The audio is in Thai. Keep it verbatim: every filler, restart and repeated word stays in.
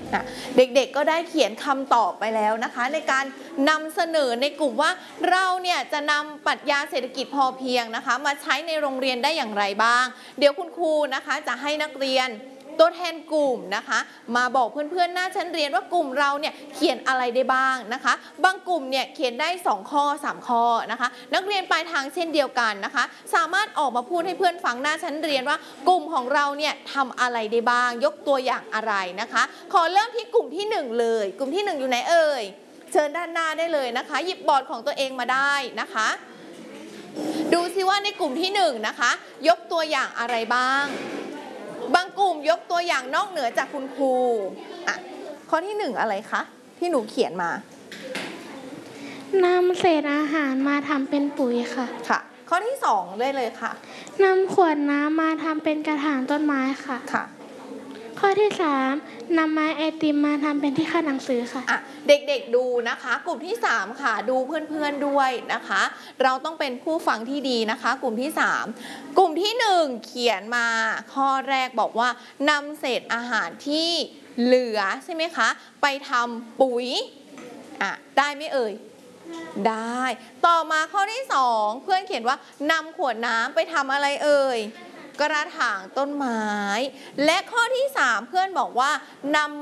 เด็กๆก็ได้เขียนคำตอบไปแล้วนะคะในการนำเสนอในกลุ่มว่าเราเนี่ยจะนำปรัชญาเศรษฐกิจพอเพียงนะคะมาใช้ในโรงเรียนได้อย่างไรบ้างเดี๋ยวคุณครูนะคะจะให้นักเรียนตัวแทนกลุ่มนะคะมาบอกเพื่อนๆหน้าชั้นเรียนว่ากลุ่มเราเนี่ยเขียนอะไรได้บ้างนะคะบางกลุ่มเนี่ยเขียนได้สองข้อสามข้อนะคะนักเรียนปลายทางเช่นเดียวกันนะคะสามารถออกมาพูดให้เพื่อนฟังหน้าชั้นเรียนว่ากลุ่มของเราเนี่ยทำอะไรได้บ้างยกตัวอย่างอะไรนะคะขอเริ่มที่กลุ่มที่หนึ่งเลยกลุ่มที่หนึ่งอยู่ไหนเอ่ยเชิญด้านหน้าได้เลยนะคะหยิบบอร์ดของตัวเองมาได้นะคะดูซิว่าในกลุ่มที่หนึ่งนะคะยกตัวอย่างอะไรบ้างบางกลุ่มยกตัวอย่างนอกเหนือจากคุณครูอ่ะข้อที่หนึ่งอะไรคะที่หนูเขียนมานำเศษอาหารมาทำเป็นปุ๋ยค่ะค่ะข้อที่สองได้เลยค่ะนำขวดน้ำมาทำเป็นกระถางต้นไม้ค่ะค่ะข้อที่สามนำไม้ไอติมมาทำเป็นที่ขั้นหนังสือค่ะอ่ะเด็กๆดูนะคะกลุ่มที่สามค่ะดูเพื่อนๆด้วยนะคะเราต้องเป็นผู้ฟังที่ดีนะคะกลุ่มที่สามกลุ่มที่หนึ่งเขียนมาข้อแรกบอกว่านำเศษอาหารที่เหลือใช่ไหมคะไปทำปุ๋ยอ่ะได้ไหมเอ่ยได้ต่อมาข้อที่สองเพื่อนเขียนว่านำขวดน้ำไปทำอะไรเอ่ยกระถางต้นไม้และข้อที่สามเพื่อนบอกว่านำ